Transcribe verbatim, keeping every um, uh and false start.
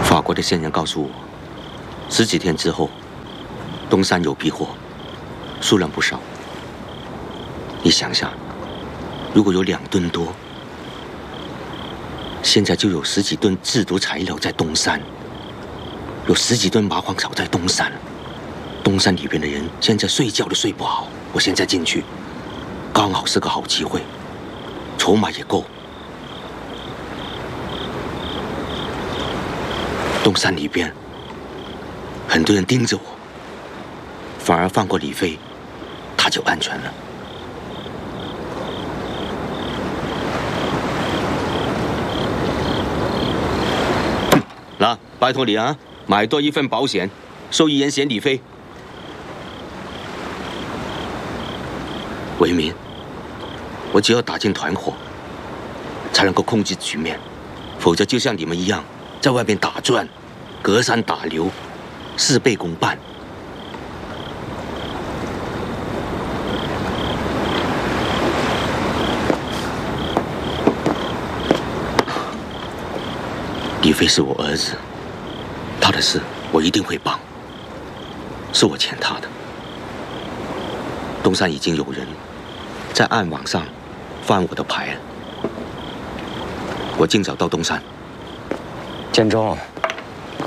法国的线人告诉我，十几天之后，东山有批货，数量不少。你想想，如果有两吨多，现在就有十几吨制毒材料在东山，有十几吨麻黄草在东山。东山里边的人现在睡觉都睡不好，我现在进去，刚好是个好机会，筹码也够。 东山里边，很多人盯着我，反而放过李飞，他就安全了。那拜托你啊，买多一份保险，受益人险李飞。为民，我只要打进团伙，才能够控制局面，否则就像你们一样。 在外面打转，隔山打牛，事倍功半。李飞是我儿子，他的事我一定会帮，是我欠他的。东山已经有人在暗网上翻我的牌了，我尽早到东山。 建中，